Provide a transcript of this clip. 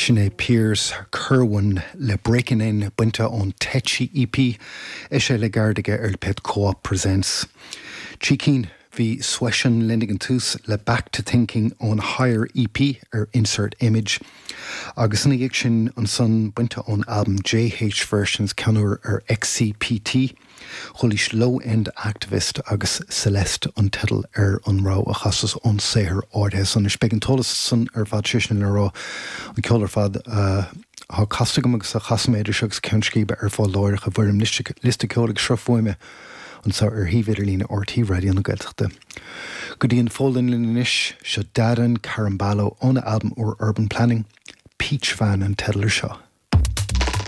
Sinead Pearse Kerwin le breaking in bunta on Tetchy EP Ishe le gardige Pet Co-op presents Cheekin the Swession Lindigan Toos le Back to Thinking on Higher EP insert image agus na sin an son bunta on album JH versions canur XCPT Chulis low-end activist agus Celeste an title an rá a chasas an séhir ordes an spegin tolas son fad sishin le rá an ceolar fad ha castagam agus a chasméidir segus ceanskíbe fá láirich a bhuirim liste ceolig shrafóime an sa hívidirlína RT Radio an gailteachta. Go dtíon fóldin linis se Darren Caramballo on album or Urban Planning Peach Van an title seo.